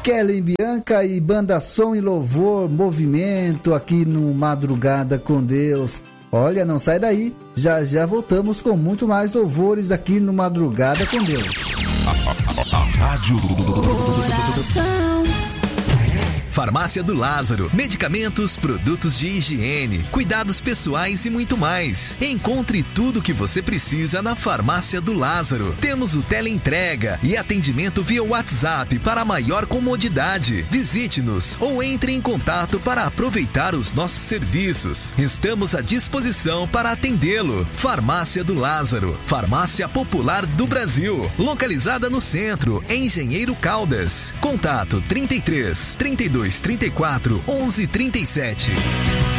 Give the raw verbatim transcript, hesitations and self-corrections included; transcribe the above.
Kellen Bianca e Banda Som e Louvor, movimento aqui no Madrugada com Deus. Olha, não sai daí, já já voltamos com muito mais louvores aqui no Madrugada com Deus. A Rádio Farmácia do Lázaro, medicamentos, produtos de higiene, cuidados pessoais e muito mais. Encontre tudo o que você precisa na Farmácia do Lázaro. Temos o teleentrega e atendimento via WhatsApp para maior comodidade. Visite-nos ou entre em contato para aproveitar os nossos serviços. Estamos à disposição para atendê-lo. Farmácia do Lázaro, farmácia popular do Brasil, localizada no centro, em Engenheiro Caldas. Contato trinta e três, trinta e dois, trinta e quatro, onze, trinta e sete.